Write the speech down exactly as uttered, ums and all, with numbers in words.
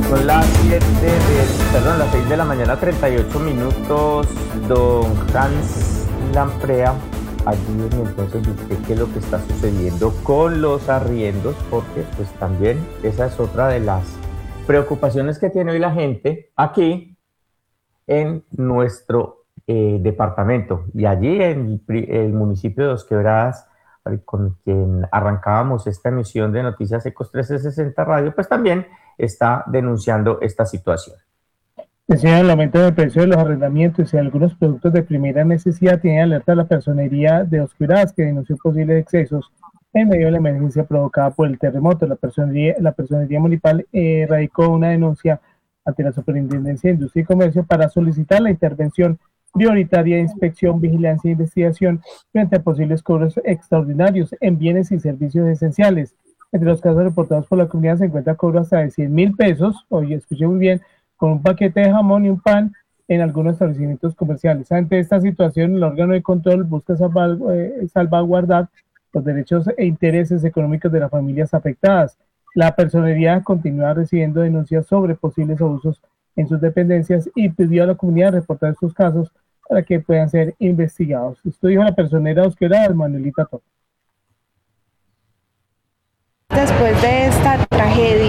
Son las siete de, perdón, las seis de la mañana, treinta y ocho minutos. Don Hans Lamprea, ayúdenme entonces usted qué es lo que está sucediendo con los arriendos, porque pues también esa es otra de las preocupaciones que tiene hoy la gente aquí en nuestro eh, departamento. Y allí en el, el municipio de Dos Quebradas, con quien arrancábamos esta emisión de Noticias Ecos trescientos sesenta Radio, pues también está denunciando esta situación. Decían el aumento del precio de los arrendamientos y algunos productos de primera necesidad. Tiene alerta a la personería de Dos Quebradas, que denunció posibles excesos en medio de la emergencia provocada por el terremoto. La personería, la personería municipal eh, radicó una denuncia ante la Superintendencia de Industria y Comercio para solicitar la intervención prioritaria de inspección, vigilancia e investigación frente a posibles cobros extraordinarios en bienes y servicios esenciales. Entre los casos reportados por la comunidad se encuentra cobro hasta de cien mil pesos, oye, escuché muy bien, con un paquete de jamón y un pan en algunos establecimientos comerciales. Ante esta situación, el órgano de control busca salvaguardar los derechos e intereses económicos de las familias afectadas. La personería continúa recibiendo denuncias sobre posibles abusos en sus dependencias y pidió a la comunidad reportar estos casos para que puedan ser investigados. Esto dijo la personera Dos Quebradas, Manuelita Torres. Después de esta tragedia